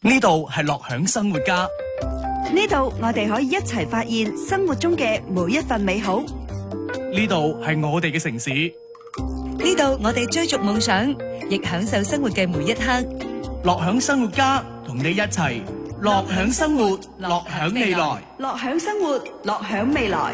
呢度係樂享生活家， 呢度我哋可以一齊發現生活中嘅每一份美好。 呢度係我哋嘅城市， 呢度我哋追逐夢想，亦享受生活嘅每一刻。 樂享生活家同你一齊樂享生活，樂享未來。 樂享生活，樂享未來。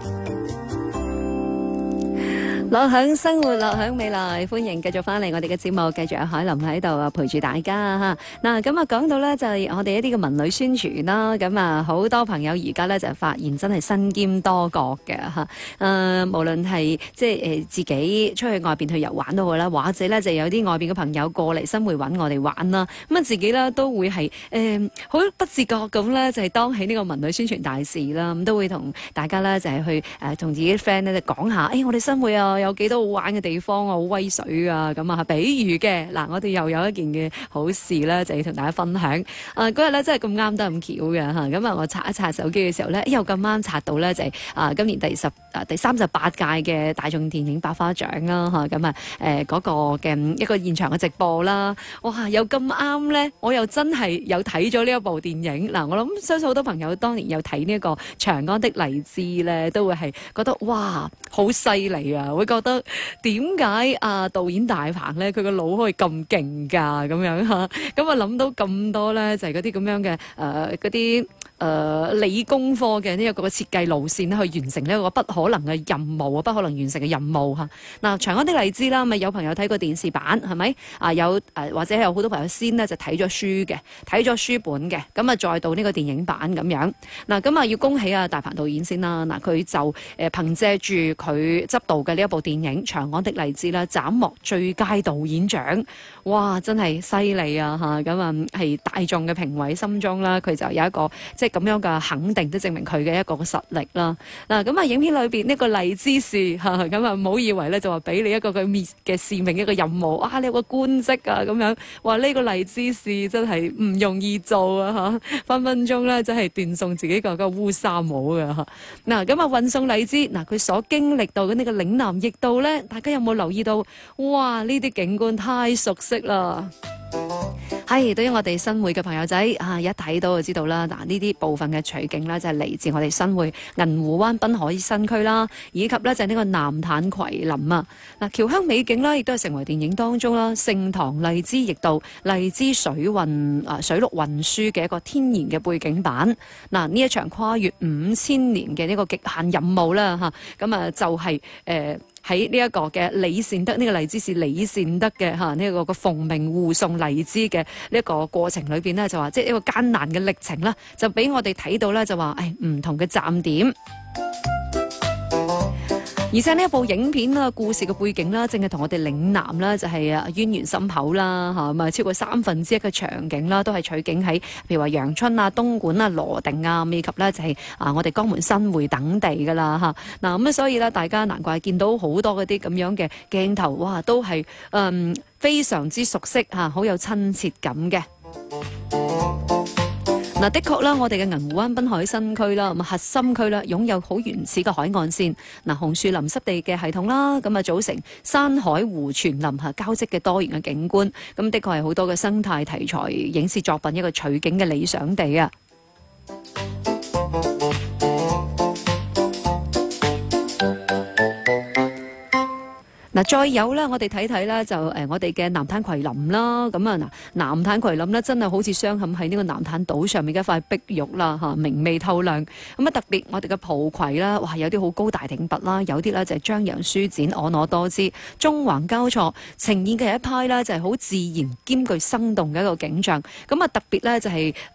樂享生活，樂享未來，歡迎繼續翻嚟我哋嘅節目，繼續有海琳喺度啊陪住大家吓。嗱，咁啊講到咧就係我哋一啲嘅文旅宣傳啦，咁啊好多朋友而家咧就發現真係身兼多角嘅吓。無論係即係自己出去外邊去遊玩都好啦，或者咧就有啲外邊嘅朋友過嚟新會揾我哋玩啦，咁啊自己咧都會係好不自覺咁咧就係當起呢個文旅宣傳大使啦，咁都會同大家咧就係去同自己 friend 咧就講下，我哋新會啊有幾多好玩嘅地方啊，好威水啊，咁啊，比如嘅嗱，我哋又有一件嘅好事咧，就要同大家分享。嗰日咧真係咁啱得咁巧嘅嚇，咁啊我刷一刷手機嘅時候咧，又咁啱刷到咧就係今年第38屆嘅大眾電影百花獎啦嚇，咁啊嗰個嘅一個現場嘅直播啦，哇又咁啱咧，我又真係有睇咗呢一部電影嗱，我諗相信好多朋友當年有睇呢一個《長安的荔枝》咧，都會係覺得哇好犀利啊，會覺得點解導演大鵬咧佢個腦可以咁勁㗎咁樣嚇，咁啊諗到咁多咧就係嗰啲咁樣嘅嗰啲理工科嘅呢一個設計路線去完成呢一個不可能嘅任務啊，不可能完成嘅任務嚇。嗱，長安的荔枝啦，咪有朋友睇過電視版係咪啊？有或者有好多朋友先呢就睇咗書嘅，睇咗書本嘅，咁啊再到呢個電影版咁樣。嗱，咁啊要恭喜啊大鵬導演先啦。嗱，佢就憑藉住佢執導嘅呢一部電影《長安的荔枝》啦，斬獲最佳導演獎，哇！真係犀利啊嚇！咁啊係大眾嘅評委心中啦，佢就有一個即係咁樣嘅肯定，都證明佢嘅一個實力啦。嗱，咁啊影片裏邊呢個荔枝樹嚇，咁啊唔好以為咧就話俾你一個佢嘅使命一個任務，哇！你有個官職啊咁樣，話呢個荔枝樹真係唔容易做啊嚇，分分鐘咧真係斷送自己個烏紗帽嘅嚇。嗱，咁啊運送荔枝，嗱佢所經歷到嘅呢個嶺南驛道咧，大家有冇留意到？哇！呢啲景觀太熟悉啦。係，對於我哋新會嘅朋友仔一睇到就知道啦。嗱，呢啲部分嘅取景咧，就係嚟自我哋新會銀湖灣濱海新區啦，以及咧就係呢個南坦葵林啊。嗱，僑鄉美景啦，亦都係成為電影當中啦，盛唐荔枝驛道、荔枝水陸運輸嘅一個天然嘅背景板。嗱，呢一場跨越5000年嘅呢個極限任務啦，嚇咁啊就係喺呢一個嘅李善德呢個荔枝是李善德嘅呢一個奉命護送荔枝嘅呢一個過程裏邊呢，就話即係一個艱難嘅歷程啦，就俾我哋睇到咧就話唔同嘅站點。而且呢一部影片啦，故事嘅背景啦，正係同我哋嶺南啦，就係淵源深厚啦，咁啊超過1/3嘅場景啦，都係取景喺譬如話陽春啊、東莞啊、羅定啊，以及咧就係我哋江門新會等地噶啦嚇。嗱咁啊，所以咧大家難怪見到好多嗰啲咁樣嘅鏡頭，哇，都係非常之熟悉嚇，好有親切感嘅。嗱，的確啦，我哋嘅銀湖灣濱海新區啦，咁核心區啦，擁有好原始嘅海岸線，嗱，紅樹林濕地嘅系統啦，咁啊組成山海湖全林交織嘅多元嘅景觀，咁的確係好多嘅生態題材影視作品一個取景嘅理想地啊！嗱，再有咧，我哋睇睇咧，就我哋嘅南坦葵林啦，咁啊嗱，南坦葵林咧真係好似鑲嵌喺呢個南坦島上面嘅一塊碧玉啦嚇，明媚透亮。咁啊特別我哋嘅蒲葵啦，哇有啲好高大挺拔啦，有啲咧就係張揚舒展，婀娜多姿，縱橫交錯，呈現嘅一派咧就係好自然兼具生動嘅一個景象。咁啊特別咧就係